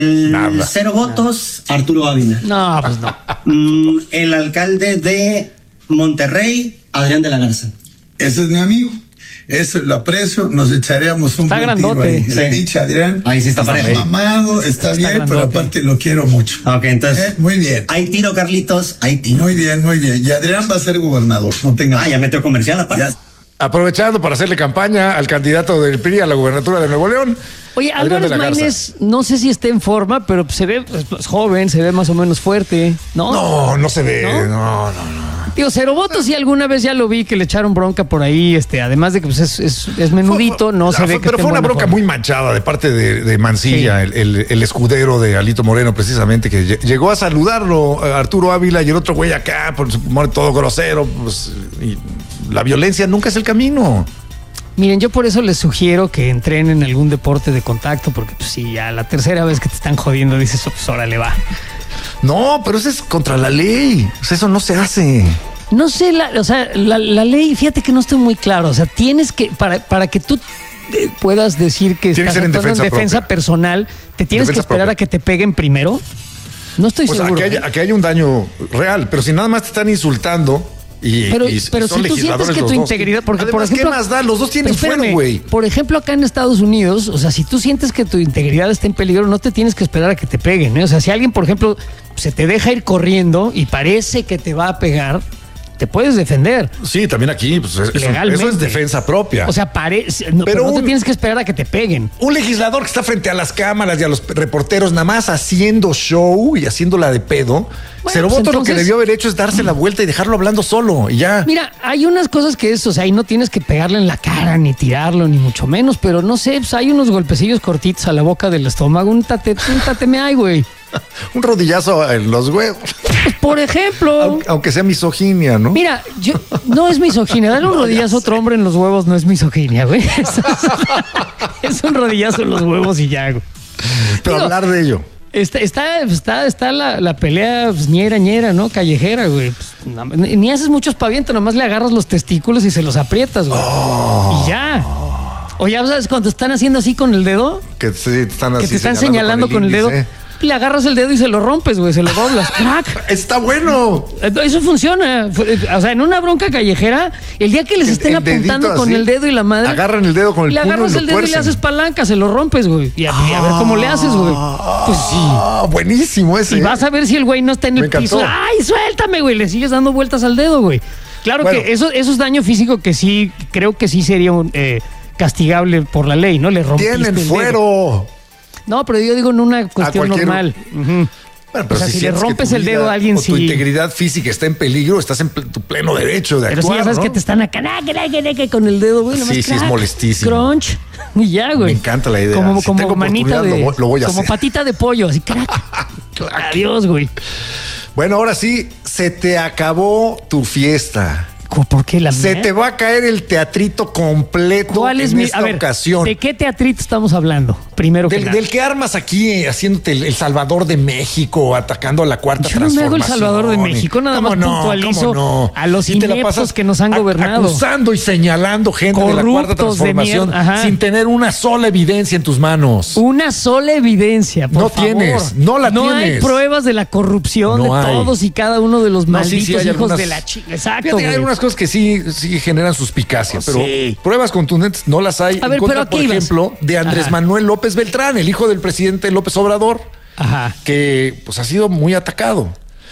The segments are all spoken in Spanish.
Nada. 0 votos, Arturo Ávila. No, pues no. El alcalde de Monterrey, Adrián de la Garza. Ese es mi amigo. Eso lo aprecio, nos echaríamos un Está buen tiro grandote. ahí. Sí. El pinche Adrián. Ahí sí está parejo. Mamado, está bien, grandote. pero aparte lo quiero mucho. Ok, entonces. Muy bien. Hay tiro, Carlitos. Hay tiro. Muy bien, muy bien. Y Adrián va a ser gobernador, no tenga. Ya metió comercial aparte. Ya. Aprovechando para hacerle campaña al candidato del PRI a la gubernatura de Nuevo León. Oye, Adrián de Álvarez la Garza. Maínez, no sé si está en forma, pero se ve pues, joven, se ve más o menos fuerte, ¿no? No, no se ve. ¿No? No. Digo, 0 votos y alguna vez ya lo vi que le echaron bronca por ahí, además de que pues, es menudito, no se ve que Pero esté fue en una buena bronca forma. muy manchada de parte de Mancilla, el escudero de Alito Moreno, precisamente, que llegó a saludarlo Arturo Ávila y el otro güey acá, por su humor todo grosero. Pues, y la violencia nunca es el camino. Miren, yo por eso les sugiero que entrenen en algún deporte de contacto, porque pues si ya la tercera vez que te están jodiendo dices, pues órale va. No, pero eso es contra la ley. O sea, eso no se hace. No sé, la ley, fíjate que no estoy muy claro. O sea, tienes que, para que tú puedas decir que Tiene que estás ser en actuando defensa propia. personal, te tienes que Defensa esperar propia. a que te peguen primero. No estoy Pues seguro. a que haya un daño real, pero si nada más te están insultando Pero y si tú sientes legisladores que los tu dos. integridad, porque Además, por ejemplo, ¿qué más da? Los dos tienen espérame, fuero, güey. Por ejemplo, acá en Estados Unidos, o sea, si tú sientes que tu integridad está en peligro, no te tienes que esperar a que te peguen, ¿eh? O sea, si alguien, por ejemplo, se te deja ir corriendo y parece que te va a pegar, te puedes defender. Sí, también aquí, pues Legalmente. eso es defensa propia. O sea, pero no te tienes que esperar a que te peguen. Un legislador que está frente a las cámaras y a los reporteros nada más haciendo show y haciéndola de pedo, Bueno, 0 pues votos lo que entonces- debió haber hecho es darse la vuelta y dejarlo hablando solo y ya. Mira, hay unas cosas que o sea, ahí no tienes que pegarle en la cara, ni tirarlo, ni mucho menos, pero no sé, pues hay unos golpecillos cortitos a la boca del estómago, un tateme ahí, güey. Un rodillazo en los huevos. Pues, por ejemplo, Aunque sea misoginia, ¿no? mira, no es misoginia, darle un rodillazo a otro hombre en los huevos no es misoginia, güey. Es un rodillazo en los huevos y ya, güey. Pero digo, hablar de ello. Está la pelea pues, ñera, ¿no? Callejera, güey. Pues, ni haces mucho espaviento, nomás le agarras los testículos y se los aprietas, güey. Y ya. O ya sabes cuando están haciendo así con el dedo, Que te están, que así te están señalando con el dedo, índice. le agarras el dedo y se lo rompes, güey, se lo doblas. ¡Crack! Está bueno. Eso funciona. O sea, en una bronca callejera, el día que les estén El dedito apuntando con así, el dedo y la madre, agarran el dedo con el le puño agarras y lo el dedo y le tuercen. haces palanca, se lo rompes, güey. Y a ver cómo le haces, güey. Pues sí. Ah, buenísimo ese. Y vas a ver si el güey no está en Me el piso. encantó. ¡Ay, suéltame, güey! Le sigues dando vueltas al dedo, güey. Claro Bueno. que eso es daño físico que sí, creo que sí sería castigable por la ley, ¿no? Le rompiste Tienen el dedo. fuero. No, pero yo digo en una cuestión cualquier- normal. Ujú. Bueno, O sea, si le sientes que rompes tu el dedo vida a alguien, o tu sí. integridad física está en peligro, estás en tu pleno derecho de Pero actuar, si ya sabes ¿no? que te están acá con el dedo, güey. nomás Sí, sí, es crack, molestísimo. Crunch. Y ya, güey. Me encanta la idea. Como, Si como tengo manita oportunidad, de. lo voy a como hacer. patita de pollo, así, crack. Adiós, güey. Bueno, ahora sí, se te acabó tu fiesta. ¿Por qué la Se mía? te va a caer el teatrito completo ¿Cuál es en mi. esta A ver, ocasión. ¿de qué teatrito estamos hablando? Primero que nada. Del que armas aquí haciéndote el Salvador de México, atacando a la cuarta Yo no me hago el transformación. Salvador de México, nada ¿Cómo más no? puntualizo ¿Cómo no? a los Y te la ineptos pasas que nos han gobernado. Acusando y señalando gente de la cuarta Corruptos de transformación mierda, ajá. sin tener una sola evidencia en tus manos. Una sola evidencia, por No favor. tienes, no la No hay tienes. pruebas de la corrupción No de hay. todos y cada uno de los No, malditos sí, hay hijos algunas- de la chica. Exacto, Fíjate que hay güey. algunas cosas que sí generan suspicacia, pero sí. pruebas contundentes no las hay. A ver, en contra, pero ¿a qué por ibas? ejemplo, de Andrés Ajá. Manuel López Beltrán, el hijo del presidente López Obrador, Ajá. que pues ha sido muy atacado.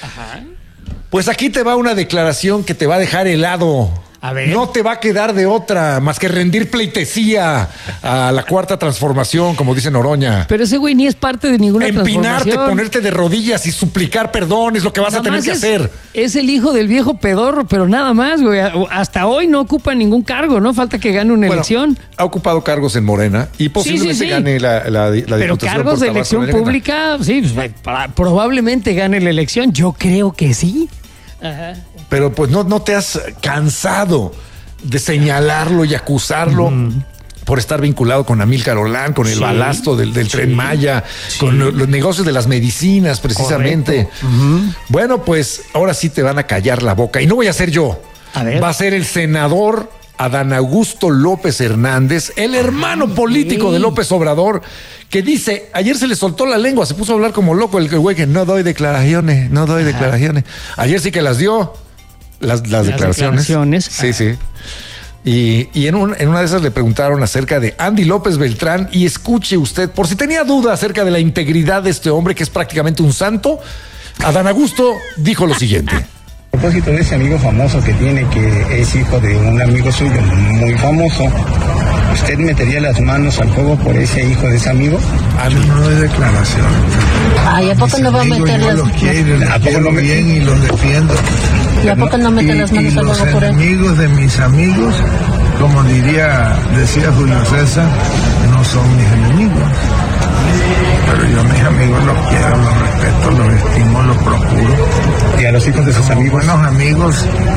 Pues aquí te va una declaración que te va a dejar helado. A ver. No te va a quedar de otra más que rendir pleitesía a la cuarta transformación, como dice Noroña. Pero ese güey ni es parte de ninguna Empinarte, transformación. ponerte de rodillas y suplicar perdón es lo que vas a Nada tener más que hacer. Es el hijo del viejo pedorro, pero nada más, güey. Hasta hoy no ocupa ningún cargo, ¿no? Falta que gane una Bueno, elección. ha ocupado cargos en Morena y posiblemente sí. gane la Pero diputación cargos por de Tabasco elección de Arena. pública, sí, pues, probablemente gane la elección. Yo creo que sí. Ajá. Pero pues no te has cansado de señalarlo y acusarlo por estar vinculado con Amílcar Olán, con el Sí. balasto del Tren Maya, con los negocios de las medicinas, precisamente. Bueno, pues ahora sí te van a callar la boca. Y no voy a ser yo. A ver. Va a ser el senador Adán Augusto López Hernández, el hermano político de López Obrador, que dice, ayer se le soltó la lengua, se puso a hablar como loco el güey que no doy declaraciones. Ayer sí que las dio, las declaraciones. Sí. Y en una de esas le preguntaron acerca de Andy López Beltrán, y escuche usted, por si tenía duda acerca de la integridad de este hombre que es prácticamente un santo, Adán Augusto dijo lo siguiente. A propósito de ese amigo famoso que tiene, que es hijo de un amigo suyo muy famoso, ¿usted metería las manos al fuego por ese hijo de ese amigo? Yo no doy declaración. Ay, ¿a poco no va a meter las manos? ¿A poco no bien y los defiendo? ¿Y a poco no mete las manos al fuego por él? Los enemigos de mis amigos, como decía Julio César, no son mis enemigos. Pero yo a mis amigos los quiero, los respeto, los estimo, los procuro. ¿Y a los hijos de sus Como amigos? buenos amigos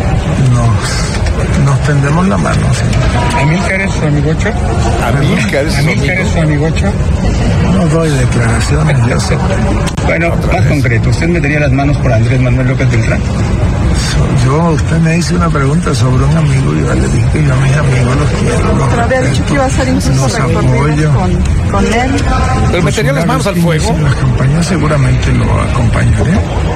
nos tendemos la mano. ¿Sí? ¿Amílcar es su amigocho? ¿Amílcar ¿Amílcar es su amigocho? No doy declaraciones, yo sé. Bueno, más concreto, ¿usted metería las manos por Andrés Manuel López Beltrán? Usted me hizo una pregunta sobre un amigo y yo le dije que yo a mis amigos los quiero. Pero había dicho que iba a hacer incluso los recorridos apoyo. con él. ¿Pero metería las manos al fuego? En las campañas seguramente lo acompañaré.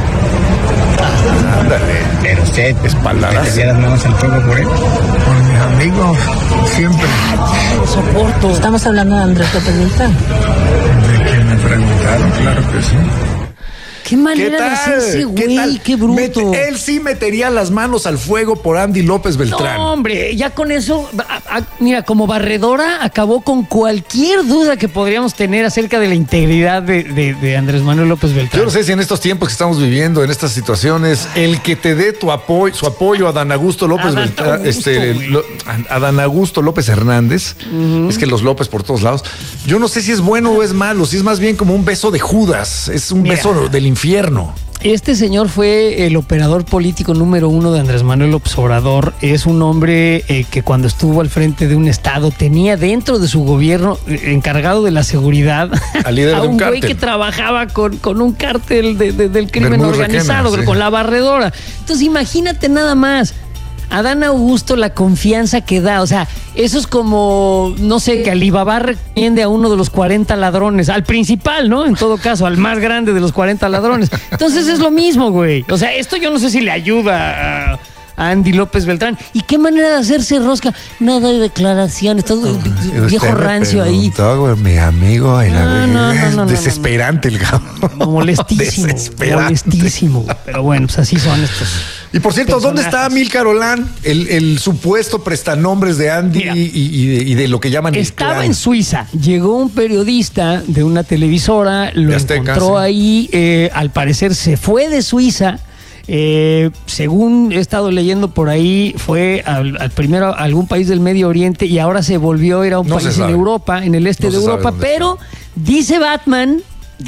Ándale. Pero usted Espaldarazo. metería las manos al fuego por él. Con mis amigos siempre. Soporto. Estamos hablando de Andrés López Beltrán. De que me preguntaron, claro que sí. Qué manera de hacerse, güey, qué bruto. Él sí metería las manos al fuego por Andy López Beltrán. No, hombre, ya con eso, mira, como barredora acabó con cualquier duda que podríamos tener acerca de la integridad de Andrés Manuel López Beltrán. Yo no sé si en estos tiempos que estamos viviendo, en estas situaciones, el que te dé su apoyo a Adán Augusto López Beltrán, Adán Augusto López Hernández, es que los López por todos lados, yo no sé si es bueno o es malo, si es más bien como un beso de Judas, es un beso del infierno. Este señor fue el operador político número 1 de Andrés Manuel López Obrador. Es un hombre que cuando estuvo al frente de un estado tenía dentro de su gobierno encargado de la seguridad al líder a de un güey cártel que trabajaba con un cártel del crimen Bermúdez organizado, Requena, sí. con la barredora. Entonces imagínate nada más. Adán Augusto, la confianza que da, o sea, eso es como, no sé, que Alibaba recomiende a uno de los 40 ladrones, al principal, ¿no? En todo caso, al más grande de los 40 ladrones. Entonces es lo mismo, güey. O sea, esto yo no sé si le ayuda a Andy López Beltrán. ¿Y qué manera de hacerse rosca? No doy declaraciones, todo viejo rancio ahí. Mi amigo, No, desesperante el cabrón. Molestísimo, molestísimo. Pero bueno, pues así son estos. Y por cierto, ¿dónde está personajes. Amílcar Olán, el supuesto prestanombres de Andy Mira, y de lo que llaman el Estaba clan? en Suiza. Llegó un periodista de una televisora, lo De Azteca, encontró sí. ahí. Al parecer se fue de Suiza. Según he estado leyendo por ahí, fue al primero a algún país del Medio Oriente y ahora se volvió a ir a un No se país en sabe. Europa, en el este No de se sabe Europa. dónde Pero dice Batman,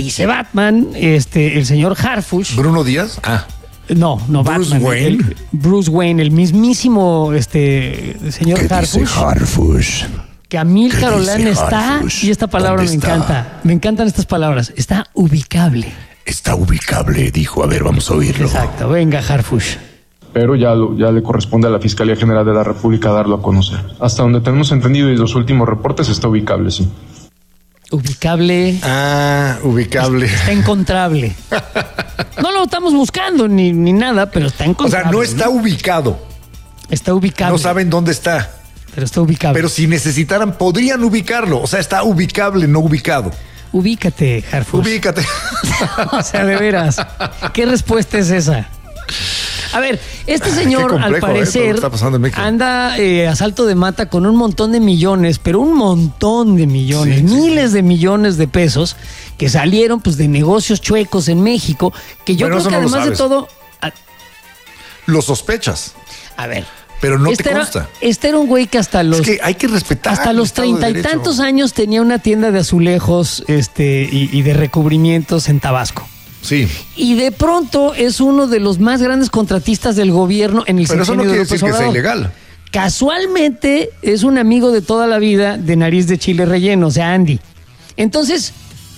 el señor Harfush. ¿Bruno Díaz? No, Bruce Batman. Wayne. Bruce Wayne, el mismísimo señor Harfush. Que Amílcar Olán está, y esta palabra me encanta. Me encantan estas palabras. Está ubicable. Está ubicable, dijo. A ver, vamos a oírlo. Exacto, venga, Harfush. Pero ya le corresponde a la Fiscalía General de la República darlo a conocer. Hasta donde tenemos entendido y los últimos reportes está ubicable, sí. Ubicable. Ubicable. Está encontrable. No lo estamos buscando ni nada, pero está O encontrable. sea, no está ubicado. Está ubicable. No saben dónde está. Pero está ubicable. Pero si necesitaran, podrían ubicarlo. O sea, está ubicable, no ubicado. Ubícate, Harfush. Ubícate. O sea, de veras. ¿Qué respuesta es esa? A ver, este señor, Qué complejo, al parecer, todo lo que está pasando en México. anda a salto de mata con un montón de millones, pero un montón de millones, miles de millones de pesos que salieron pues de negocios chuecos en México, que yo Bueno, creo que eso no lo además de sabes. todo... Lo sospechas, A ver... pero no te consta. Este era un güey que hasta los... Es que hay que respetar. Hasta el los Estado de 30 y Derecho. tantos años tenía una tienda de azulejos y de recubrimientos en Tabasco. Sí. Y de pronto es uno de los más grandes contratistas del gobierno en el Pero eso no sexenio de quiere decir López que sea Obrador. ilegal. Casualmente es un amigo de toda la vida de nariz de chile relleno, o sea, Andy. Entonces,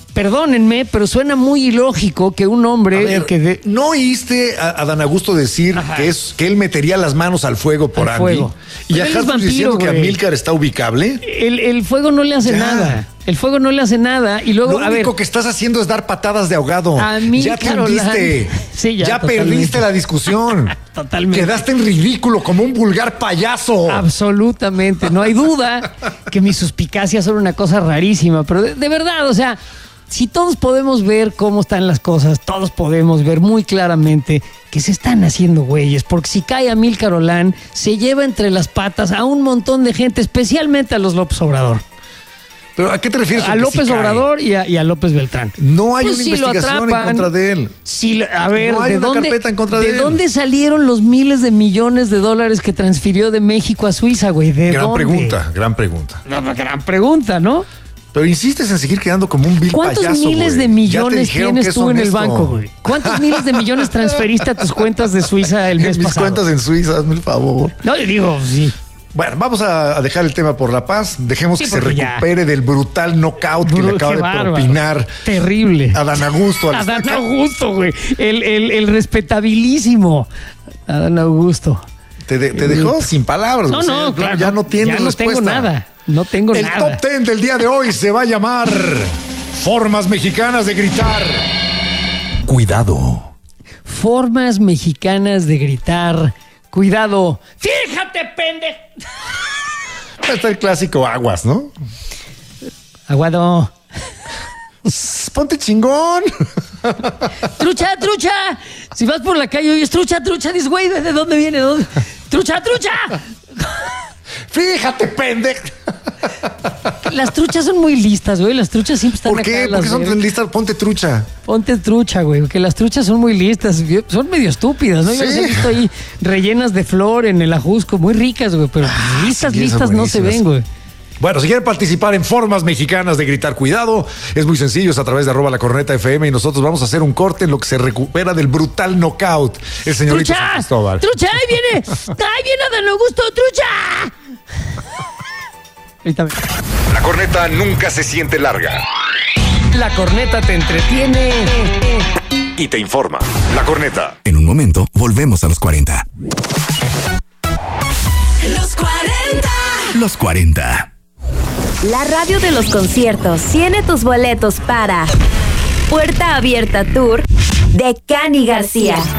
perdónenme, pero suena muy ilógico que un hombre ¿no oíste a Dan Augusto decir que él metería las manos al fuego por Andy? Fuego. Y Pero acá estás diciendo que Amílcar está ubicable. El fuego no le hace nada. El fuego no le hace nada. Y luego, lo único que estás haciendo es dar patadas de ahogado. Ya te hundiste. Sí, ya perdiste la discusión. Totalmente. Quedaste en ridículo como un vulgar payaso. Absolutamente. No hay duda que mis suspicacias son una cosa rarísima. Pero de verdad, o sea, si todos podemos ver cómo están las cosas, todos podemos ver muy claramente que se están haciendo güeyes, porque si cae Amílcar Olán, se lleva entre las patas a un montón de gente, especialmente a los López Obrador. ¿Pero a qué te refieres? A López Obrador y a López Beltrán. No hay una investigación en contra de él. A ver, no hay una carpeta en contra de él. ¿De dónde salieron los miles de millones de dólares que transfirió de México a Suiza, güey? Gran pregunta. No, gran pregunta, ¿no? Pero insistes en seguir quedando como un vil payaso. ¿Cuántos miles de millones tienes tú en el banco, güey? ¿Cuántos miles de millones transferiste a tus cuentas de Suiza el mes pasado? Mis cuentas en Suiza, hazme el favor. No, yo digo, sí. Bueno, vamos a dejar el tema por la paz. Dejemos que se recupere del brutal knockout que le acaba de propinar. Terrible. A Dan Augusto. A Dan Augusto, güey. El respetabilísimo. A Dan Augusto. Te dejó sin palabras. No, claro. Ya no tienes respuesta. No tengo nada. No tengo nada. El top 10 del día de hoy se va a llamar Formas Mexicanas de Gritar. Cuidado. Formas mexicanas de gritar. Cuidado. ¡Fíjate, pendejo! Está el clásico aguas, ¿no? Aguado. Ponte chingón. Trucha. Si vas por la calle y oyes trucha, dices, güey, ¿de dónde viene? Trucha. Fíjate, pendejo. Las truchas son muy listas, güey. Las truchas siempre están ¿Por qué? acá. ¿Por qué son tan listas? Ponte trucha. Ponte trucha, güey. Porque las truchas son muy listas. Son medio estúpidas, ¿no? Sí. Yo las he visto ahí rellenas de flor en el Ajusco. Muy ricas, güey. Pero listas no se ven, güey. Bueno, si quieren participar en Formas Mexicanas de Gritar Cuidado, es muy sencillo, es a través de @lacornetafm y nosotros vamos a hacer un corte en lo que se recupera del brutal knockout. El señorito San Cristóbal. ¡Trucha! ¡Ahí viene! Dan Augusto! ¡Trucha! La corneta nunca se siente larga. La corneta te entretiene y te informa. La corneta. En un momento, volvemos a los 40. Los 40. La radio de los conciertos tiene tus boletos para Puerta Abierta Tour de Cani García.